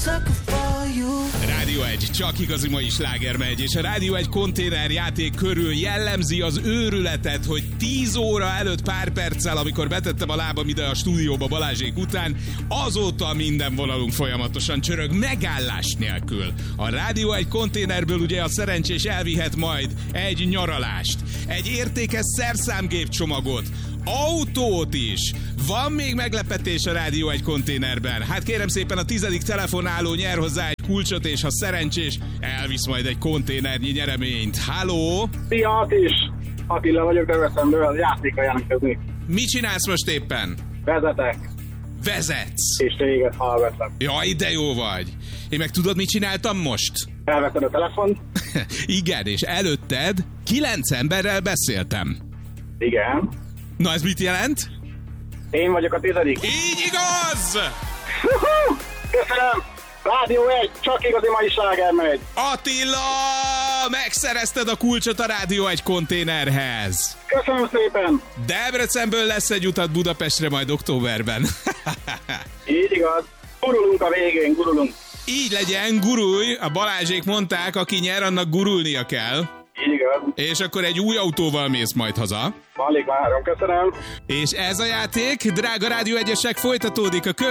Rádió 1, csak igazi mai sláger megy, és a Rádió 1 konténer játék körül jellemzi az őrületet, hogy 10 óra előtt pár perccel, amikor betettem a lábam ide a stúdióba Balázsék után, azóta minden vonalunk folyamatosan csörög, megállás nélkül. A Rádió 1 konténerből ugye a szerencsés elvihet majd egy nyaralást, egy értékes szerszámgép csomagot, autót is. Van még meglepetés a Rádió 1 konténerben. Hát kérem szépen, a 10. telefonáló nyer hozzá egy kulcsot, és ha szerencsés, elvisz majd egy konténernyi nyereményt. Halló! Szia, Attila vagyok, Debrecenből, játéka jelentkezni. Mit csinálsz most éppen? Vezetek. Vezetsz? És téged hallgatlak. Jaj, de jó vagy. Én meg tudod, mit csináltam most? Elvetted a telefont? Igen, és előtted 9 emberrel beszéltem. Igen. Na, ez mit jelent? Én vagyok a 10. Így igaz! Köszönöm! Rádió 1, csak igazi mai sláger megy. Attila! Megszerezted a kulcsot a Rádió 1 konténerhez. Köszönöm szépen! Debrecenből lesz egy utat Budapestre majd októberben. Így igaz. Gurulunk a végén, gurulunk. Így legyen, gurulj! A Balázsék mondták, aki nyer, annak gurulnia kell. Így igaz. És akkor egy új autóval mész majd haza. Alig várom, köszönöm. És ez a játék, drága Rádió 1-esek, folytatódik a